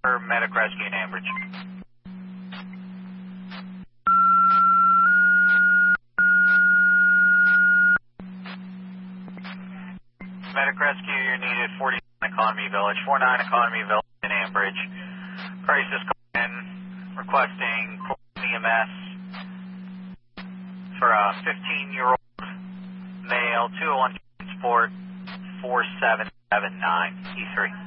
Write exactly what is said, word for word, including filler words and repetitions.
for medic rescue in Ambridge. Medic rescue, you're needed forty-nine Economy Village, forty-nine Economy Village in Ambridge. Crisis call in, requesting E M S for a fifteen-year-old male, two oh one transport, four seven seven nine, E three.